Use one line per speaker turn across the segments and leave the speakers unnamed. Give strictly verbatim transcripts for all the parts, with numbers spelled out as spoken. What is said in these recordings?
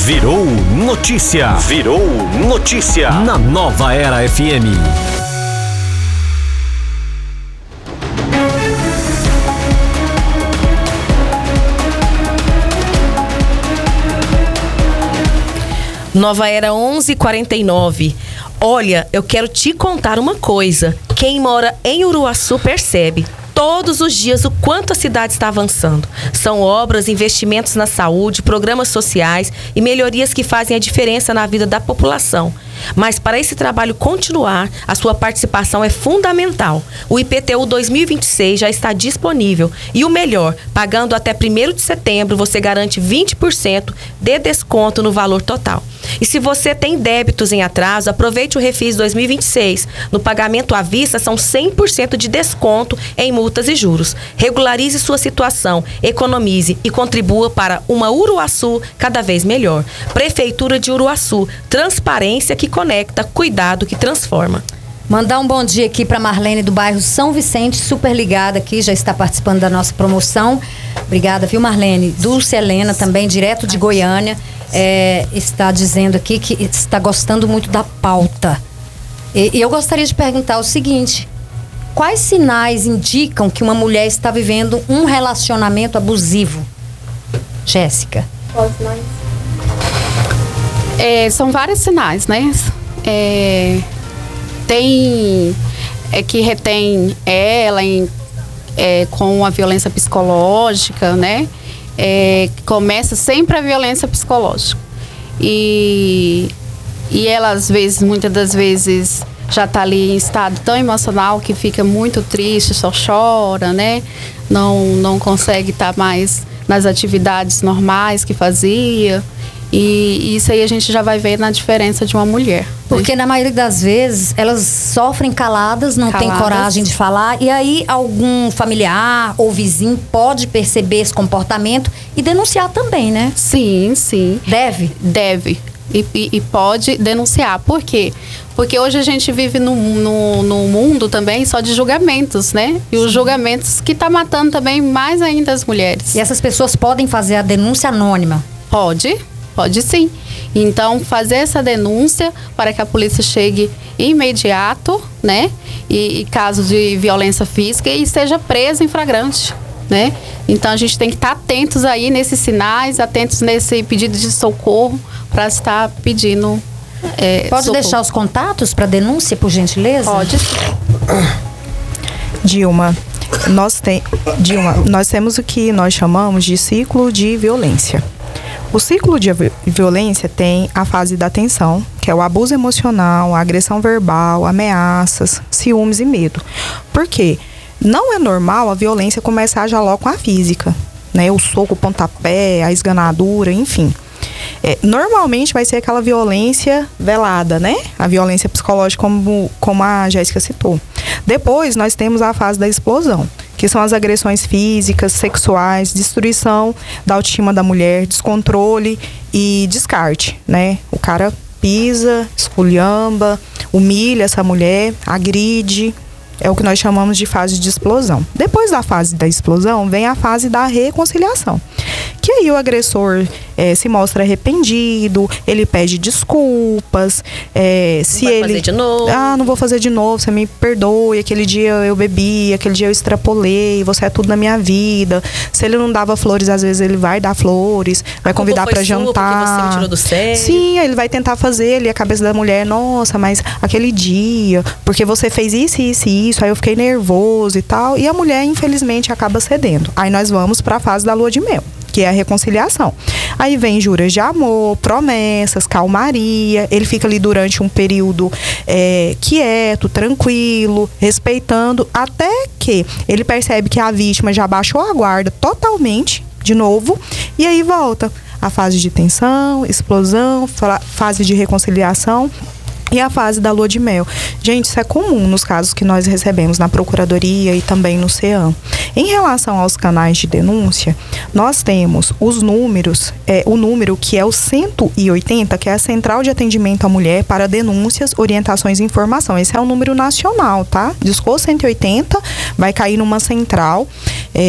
Virou notícia. Virou notícia. Na Nova Era F M.
Nova Era onze e quarenta e nove. Olha, eu quero te contar uma coisa. Quem mora em Uruaçu percebe todos os dias o quanto a cidade está avançando. São obras, investimentos na saúde, programas sociais e melhorias que fazem a diferença na vida da população. Mas para esse trabalho continuar, a sua participação é fundamental. O I P T U dois mil e vinte e seis já está disponível. E o melhor, pagando até primeiro de setembro, você garante vinte por cento de desconto no valor total. E se você tem débitos em atraso, aproveite o Refis dois mil e vinte e seis. No pagamento à vista, são cem por cento de desconto em multas e juros. Regularize sua situação, economize e contribua para uma Uruaçu cada vez melhor. Prefeitura de Uruaçu, transparência que conecta, cuidado que transforma.
Mandar um bom dia aqui para Marlene do bairro São Vicente, super ligada aqui, já está participando da nossa promoção. Obrigada, viu, Marlene? Dulce Helena também, direto de Goiânia, é, está dizendo aqui que está gostando muito da pauta. E, e eu gostaria de perguntar o seguinte: quais sinais indicam que uma mulher está vivendo um relacionamento abusivo? Jéssica.
Quais sinais? É, são vários sinais, né? É, tem é, que retém ela em, é, com a violência psicológica, né? É, começa sempre a violência psicológica. E, e ela, às vezes, muitas das vezes, já está ali em estado tão emocional que fica muito triste, só chora, né? Não, não consegue estar mais nas atividades normais que fazia. E isso aí a gente já vai ver na diferença de uma mulher.
Porque na maioria das vezes elas sofrem caladas, não têm coragem de falar. E aí algum familiar ou vizinho pode perceber esse comportamento e denunciar também, né?
Sim, sim.
Deve?
Deve. E, e, e pode denunciar. Por quê? Porque hoje a gente vive no, no, no mundo também só de julgamentos, né? E os julgamentos que tá matando também mais ainda as mulheres.
E essas pessoas podem fazer a denúncia anônima?
Pode. Pode sim. Então, fazer essa denúncia para que a polícia chegue imediato, né? E, e caso de violência física, e seja presa em flagrante, né? Então, a gente tem que estar atentos aí nesses sinais, atentos nesse pedido de socorro, para estar pedindo é,
Pode
socorro.
deixar os contatos para denúncia, por gentileza?
Pode.
Dilma, nós, tem, Dilma, nós temos o que nós chamamos de ciclo de violência. O ciclo de violência tem a fase da tensão, que é o abuso emocional, a agressão verbal, ameaças, ciúmes e medo. Por quê? Não é normal a violência começar já logo com a física, né? O soco, o pontapé, a esganadura, enfim. É, normalmente vai ser aquela violência velada, né? A violência psicológica, como, como a Jéssica citou. Depois nós temos a fase da explosão, que são as agressões físicas, sexuais, destruição da autoestima da mulher, descontrole e descarte, né? O cara pisa, esculhamba, humilha essa mulher, agride. É o que nós chamamos de fase de explosão. Depois da fase da explosão, vem a fase da reconciliação. Que aí o agressor é, se mostra arrependido, ele pede desculpas. É, se
não vai
ele
fazer de novo.
Ah, não vou fazer de novo, você me perdoe. Aquele dia eu bebi, aquele dia eu extrapolei, você é tudo na minha vida. Se ele não dava flores, às vezes ele vai dar flores, vai convidar pra jantar.
Porque você me tirou do sério.
Sim, ele vai tentar fazer ali a cabeça da mulher. Nossa, mas aquele dia, porque você fez isso, isso e isso, aí eu fiquei nervoso e tal. E a mulher, infelizmente, acaba cedendo. Aí nós vamos pra fase da lua de mel, que é a reconciliação. Aí vem juras de amor, promessas, calmaria. Ele fica ali durante um período é, quieto, tranquilo, respeitando, até que ele percebe que a vítima já baixou a guarda totalmente, de novo, e aí volta a fase de tensão, explosão, fase de reconciliação e a fase da lua de mel. Gente, isso é comum nos casos que nós recebemos na Procuradoria e também no CEAM. Em relação aos canais de denúncia, nós temos os números, é, o número que é o cento e oitenta, que é a Central de Atendimento à Mulher para Denúncias, Orientações e Informação. Esse é um número nacional, tá? Discou cento e oitenta, vai cair numa central. É,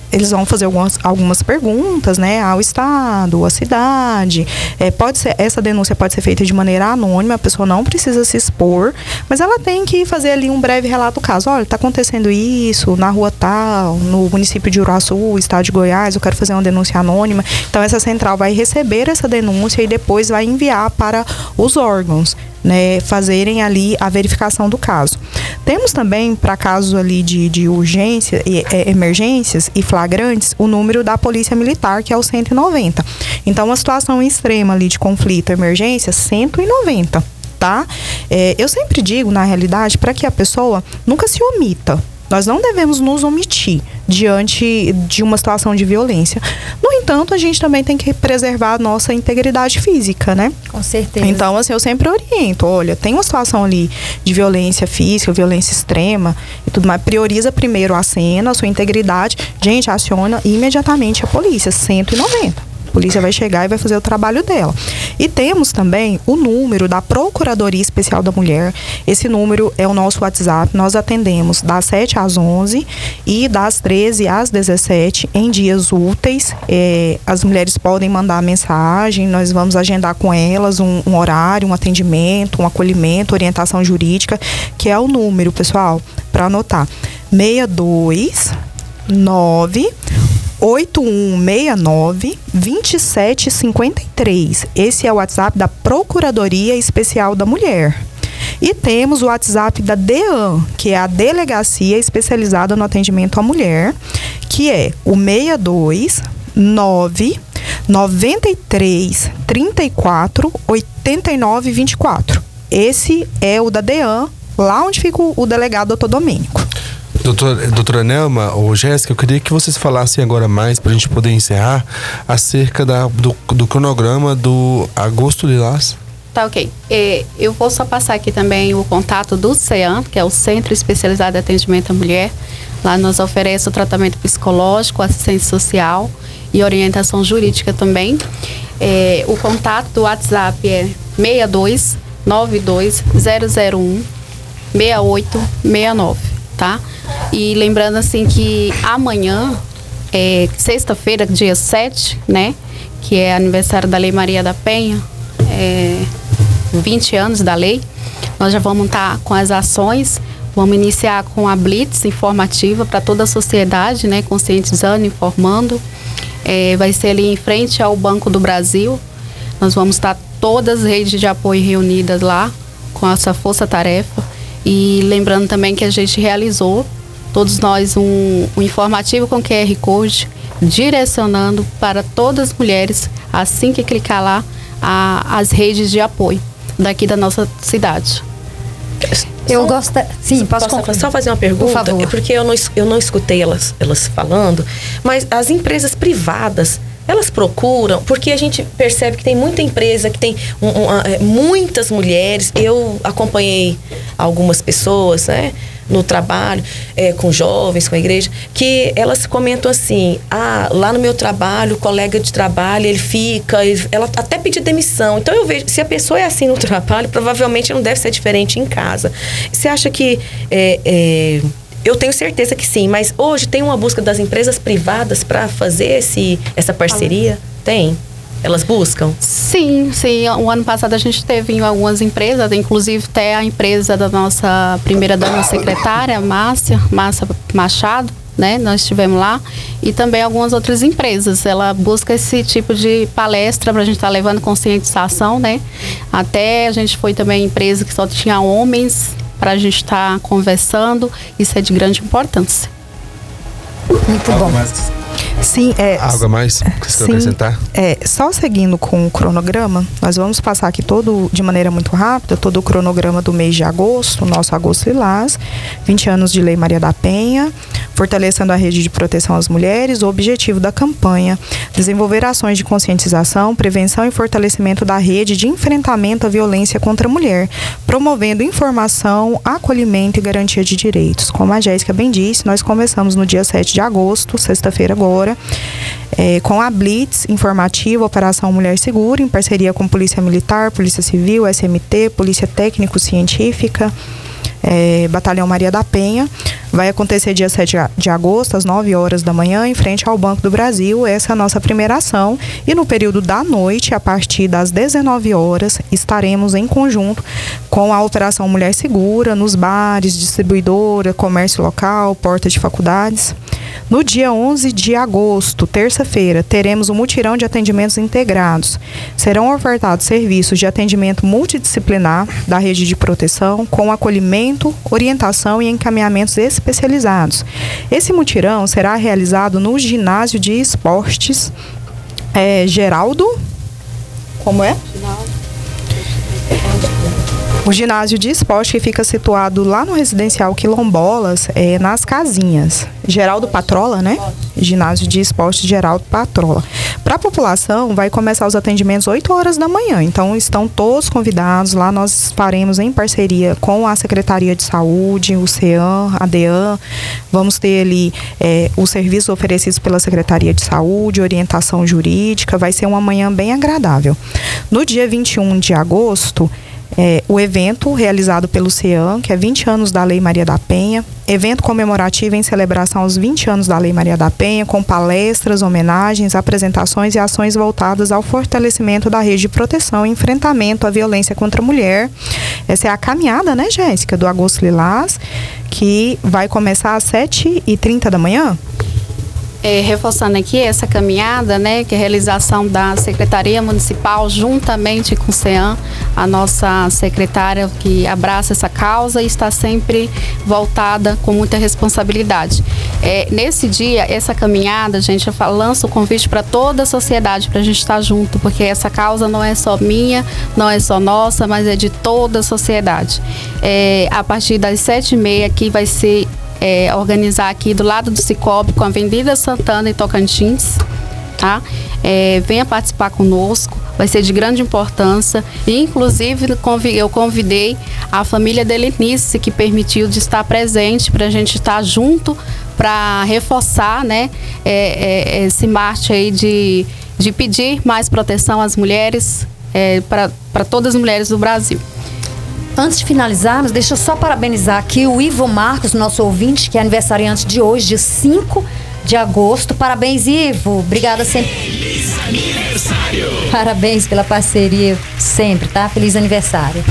eles vão fazer algumas, algumas perguntas, né, ao estado, à cidade. É, pode ser, essa denúncia pode ser feita de maneira anônima, a pessoa não precisa se expor, mas ela tem que fazer ali um breve relato do caso. Olha, está acontecendo isso na rua tal, no município de Uruaçu, estado de Goiás, eu quero fazer uma denúncia anônima. Então essa central vai receber essa denúncia e depois vai enviar para os órgãos, né, fazerem ali a verificação do caso. Temos também, para casos ali de, de urgência, e, é, emergências e flagrantes, o número da Polícia Militar, que é o cento e noventa. Então, uma situação extrema ali de conflito, emergência, cento e noventa, tá? É, eu sempre digo, na realidade, para que a pessoa nunca se omita. Nós não devemos nos omitir diante de uma situação de violência. No entanto, a gente também tem que preservar a nossa integridade física, né?
Com certeza.
Então, assim, eu sempre oriento. Olha, tem uma situação ali de violência física, violência extrema e tudo mais. Prioriza primeiro a cena, a sua integridade. Gente, aciona imediatamente a polícia, cento e noventa. A polícia vai chegar e vai fazer o trabalho dela. E temos também o número da Procuradoria Especial da Mulher. Esse número é o nosso WhatsApp. Nós atendemos das sete às onze e das treze às dezessete em dias úteis. É, as mulheres podem mandar mensagem, nós vamos agendar com elas um, um horário, um atendimento, um acolhimento, orientação jurídica, que é o número, pessoal, para anotar. seis dois nove oito um seis nove, dois sete cinco três. Esse é o WhatsApp da Procuradoria Especial da Mulher. E temos o WhatsApp da DEAN, que é a Delegacia Especializada no Atendimento à Mulher, que é o seis dois nove nove três três quatro oito nove dois quatro. Esse é o da DEAN, lá onde fica o, o delegado doutor Domênico.
Doutor, doutora Nelma ou Jéssica, eu queria que vocês falassem agora mais, para a gente poder encerrar, acerca da, do, do cronograma do Agosto Lilás.
Tá, ok. É, eu vou só passar aqui também o contato do CEAM, que é o Centro Especializado de Atendimento à Mulher. Lá nós oferecemos o tratamento psicológico, assistência social e orientação jurídica também. É, o contato do WhatsApp é seis dois nove dois zero zero um seis oito seis nove, tá? E lembrando assim que amanhã, é, sexta-feira, dia sete, né? Que é aniversário da Lei Maria da Penha, é, vinte anos da lei. Nós já vamos estar com as ações, vamos iniciar com a Blitz informativa para toda a sociedade, né? Conscientizando, informando. É, vai ser ali em frente ao Banco do Brasil. Nós vamos estar todas as redes de apoio reunidas lá, com essa força-tarefa. E lembrando também que a gente realizou, todos nós, um, um informativo com Q R Code, direcionando para todas as mulheres, assim que clicar lá, a, as redes de apoio daqui da nossa cidade.
Eu gosto... Sim, posso,
posso só fazer uma pergunta?
Por favor.
É porque eu não, eu não escutei elas, elas falando, mas as empresas privadas, elas procuram, porque a gente percebe que tem muita empresa, que tem um, um, muitas mulheres. Eu acompanhei algumas pessoas, né, no trabalho, é, com jovens, com a igreja, que elas comentam assim: ah, lá no meu trabalho, o colega de trabalho, ele fica, ele, ela até pediu demissão. Então eu vejo, se a pessoa é assim no trabalho, provavelmente não deve ser diferente em casa. Você acha que... É, é, eu tenho certeza que sim, mas hoje tem uma busca das empresas privadas para fazer esse, essa parceria? Tem? Elas buscam?
Sim, sim. O ano passado a gente teve em algumas empresas, inclusive até a empresa da nossa primeira dama secretária, Márcia, Márcia Machado, né? Nós estivemos lá. E também algumas outras empresas. Ela busca esse tipo de palestra para a gente estar tá levando conscientização, né? Até a gente foi também empresa que só tinha homens, para a gente estar tá conversando. Isso é de grande importância.
Muito bom.
Sim, é...
Algo a mais que você quer acrescentar?
É, só seguindo com o cronograma, nós vamos passar aqui todo, de maneira muito rápida, todo o cronograma do mês de agosto, nosso Agosto Lilás, vinte anos de Lei Maria da Penha, fortalecendo a rede de proteção às mulheres. O objetivo da campanha: desenvolver ações de conscientização, prevenção e fortalecimento da rede de enfrentamento à violência contra a mulher, promovendo informação, acolhimento e garantia de direitos. Como a Jéssica bem disse, nós começamos no dia sete de agosto, sexta-feira agora, É, com a Blitz informativa, Operação Mulher Segura, em parceria com Polícia Militar, Polícia Civil, S M T, Polícia Técnico-Científica, é, Batalhão Maria da Penha. Vai acontecer dia sete de agosto, às nove horas da manhã, em frente ao Banco do Brasil. Essa é a nossa primeira ação. E no período da noite, a partir das dezenove horas, estaremos em conjunto com a Operação Mulher Segura, nos bares, distribuidora, comércio local, porta de faculdades. No dia onze de agosto, terça-feira, teremos um mutirão de atendimentos integrados. Serão ofertados serviços de atendimento multidisciplinar da rede de proteção, com acolhimento, orientação e encaminhamentos especializados. Esse mutirão será realizado no ginásio de esportes é, Geraldo. Como é? O ginásio de esporte que fica situado lá no residencial Quilombolas, é, nas casinhas. Geraldo Patrola, né? Ginásio de esporte Geraldo Patrola. Para a população, vai começar os atendimentos oito horas da manhã. Então, estão todos convidados. Lá nós faremos em parceria com a Secretaria de Saúde, o CEAM, a DEAN. Vamos ter ali é, os serviços oferecidos pela Secretaria de Saúde, orientação jurídica. Vai ser uma manhã bem agradável. No dia vinte e um de agosto, É, o evento realizado pelo CEAM, que é vinte anos da Lei Maria da Penha, evento comemorativo em celebração aos vinte anos da Lei Maria da Penha, com palestras, homenagens, apresentações e ações voltadas ao fortalecimento da rede de proteção e enfrentamento à violência contra a mulher. Essa é a caminhada, né, Jéssica, do Agosto Lilás, que vai começar às sete e trinta da manhã.
É, reforçando aqui essa caminhada, né, que é a realização da Secretaria Municipal, juntamente com o CEAM, a nossa secretária que abraça essa causa e está sempre voltada com muita responsabilidade. É, nesse dia, essa caminhada, a gente lança o convite para toda a sociedade, para a gente estar junto, porque essa causa não é só minha, não é só nossa, mas é de toda a sociedade. É, a partir das sete e meia aqui vai ser É, organizar aqui do lado do Cicobi, com a Avenida Santana em Tocantins, tá? É, venha participar conosco, vai ser de grande importância. E, inclusive, eu convidei a família Delinice, que permitiu de estar presente, para a gente estar junto, para reforçar, né, é, é, esse marcha aí de, de pedir mais proteção às mulheres, é, para todas as mulheres do Brasil.
Antes de finalizarmos, deixa eu só parabenizar aqui o Ivo Marcos, nosso ouvinte, que é aniversariante de hoje, dia cinco de agosto. Parabéns, Ivo. Obrigada sempre. Feliz aniversário. Parabéns pela parceria sempre, tá? Feliz aniversário.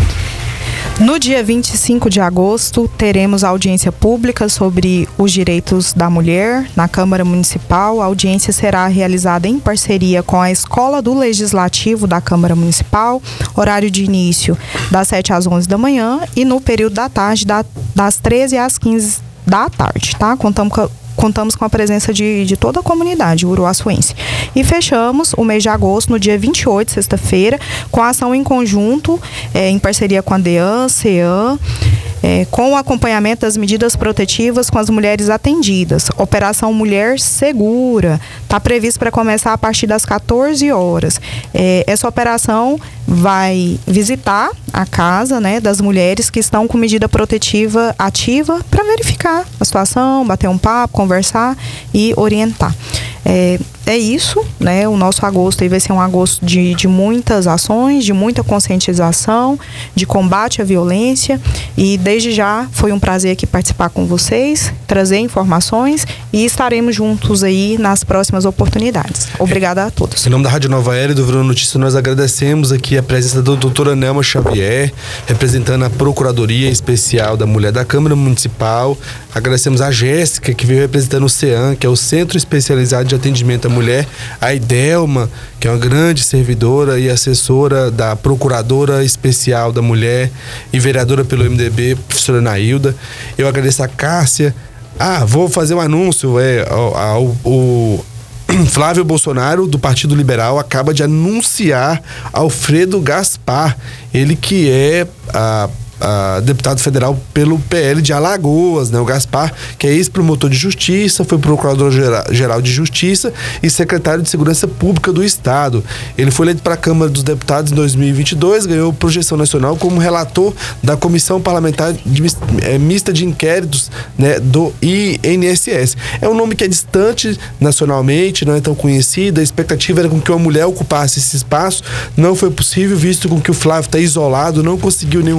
No dia vinte e cinco de agosto, teremos audiência pública sobre os direitos da mulher na Câmara Municipal. A audiência será realizada em parceria com a Escola do Legislativo da Câmara Municipal. Horário de início das sete às onze da manhã e no período da tarde, das treze às quinze da tarde, tá? Contamos com Contamos com a presença de, de toda a comunidade uruaçuense. E fechamos o mês de agosto, no dia vinte e oito, sexta-feira, com a ação em conjunto, é, em parceria com a DEAN, CEAM, é, com o acompanhamento das medidas protetivas com as mulheres atendidas. Operação Mulher Segura. Está previsto para começar a partir das quatorze horas. É, essa operação vai visitar a casa, né, das mulheres que estão com medida protetiva ativa para verificar a situação, bater um papo, conversar e orientar. É, é isso, né? O nosso agosto aí vai ser um agosto de, de muitas ações, de muita conscientização, de combate à violência, e desde já foi um prazer aqui participar com vocês, trazer informações, e estaremos juntos aí nas próximas oportunidades. Obrigada a todos.
Em nome da Rádio Nova Era e do Verão Notícia, nós agradecemos aqui a presença da doutora Nelma Xavier, representando a Procuradoria Especial da Mulher da Câmara Municipal. Agradecemos a Jéssica, que veio representando o CEAM, que é o Centro Especializado de Atendimento à Mulher, a Idelma, que é uma grande servidora e assessora da Procuradora Especial da Mulher e vereadora pelo M D B, professora Nailda. Eu agradeço a Cássia. Ah, vou fazer um anúncio, é, ao, ao, o Flávio Bolsonaro, do Partido Liberal, acaba de anunciar Alfredo Gaspar, ele que é a Uh, deputado federal pelo P L de Alagoas, né? O Gaspar, que é ex-promotor de justiça, foi procurador-geral de justiça e secretário de Segurança Pública do Estado. Ele foi eleito para a Câmara dos Deputados em dois mil e vinte e dois, ganhou projeção nacional como relator da Comissão Parlamentar de, é, Mista de Inquéritos, né, do I N S S. É um nome que é distante nacionalmente, não é tão conhecido. A expectativa era com que uma mulher ocupasse esse espaço. Não foi possível, visto com que o Flávio está isolado, não conseguiu nenhum partido,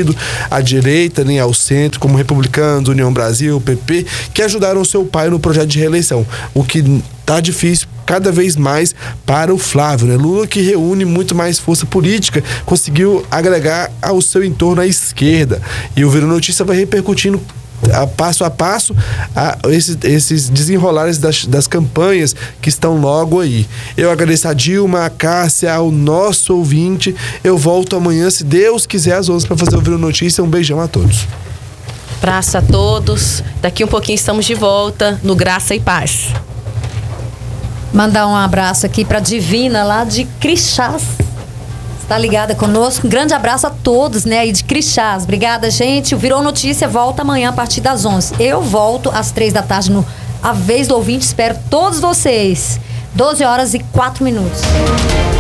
partido, à direita, nem ao centro, como Republicanos, União Brasil, P P, que ajudaram o seu pai no projeto de reeleição. O que tá difícil cada vez mais para o Flávio, né? Lula, que reúne muito mais força política, conseguiu agregar ao seu entorno à esquerda. E o Virou Notícia vai repercutindo a passo a passo a esses, esses desenrolares das, das campanhas que estão logo aí. Eu agradeço a Dilma, a Cássia, ao nosso ouvinte. Eu volto amanhã, se Deus quiser, às onze para fazer o Virou Notícia. Um beijão a todos.
Abraço a todos. Daqui um pouquinho estamos de volta no Graça e Paz.
Mandar um abraço aqui para Divina, lá de Crixás. Está ligada conosco. Um grande abraço a todos, né, aí de Crixás. Obrigada, gente. O Virou Notícia volta amanhã a partir das onze. Eu volto às três da tarde no A Vez do Ouvinte. Espero todos vocês. doze horas e quatro minutos.